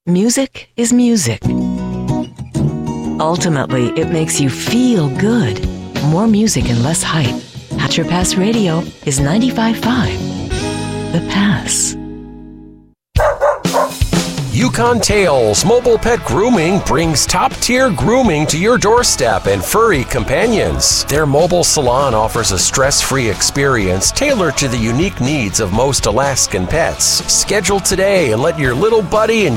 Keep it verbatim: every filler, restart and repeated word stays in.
Music is music. Ultimately, it makes you feel good. More music and less hype. At Your Pass Radio is ninety-five point five. The Pass. Yukon Tails Mobile Pet Grooming brings top-tier grooming to your doorstep and furry companions. Their mobile salon offers a stress-free experience tailored to the unique needs of most Alaskan pets. Schedule today and let your little buddy and